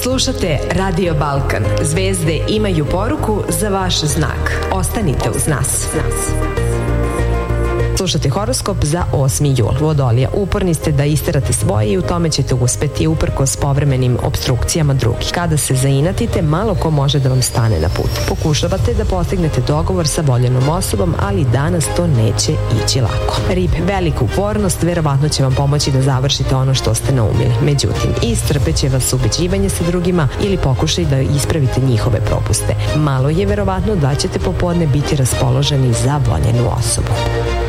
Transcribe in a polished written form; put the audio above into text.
Slušate Radio Balkan. Zvezde imaju poruku za vaš znak. Ostanite uz nas. Slušate horoskop za 8. jul. Vodolija, uporni ste da isterate svoje i u tome ćete uspeti uprkos povremenim opstrukcijama drugih. Kada se zainatite, malo ko može da vam stane na put. Pokušavate da postignete dogovor sa voljenom osobom, ali danas to neće ići lako. Rib, velika upornost verovatno će vam pomoći da završite ono što ste naumili. Međutim, istrpeće vas ubeđivanje sa drugima ili pokušaj da ispravite njihove propuste. Malo je verovatno da ćete popodne biti raspoloženi za voljenu osobu.